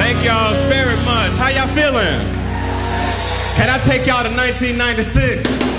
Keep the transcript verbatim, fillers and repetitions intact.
Thank y'all very much. How y'all feeling? Can I take y'all to nineteen ninety-six?